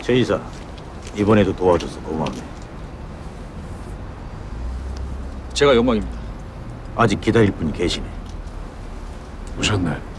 최 이사, 이번에도 도와줘서 고맙네. 제가 영광입니다. 아직 기다릴 분이 계시네. 오셨네.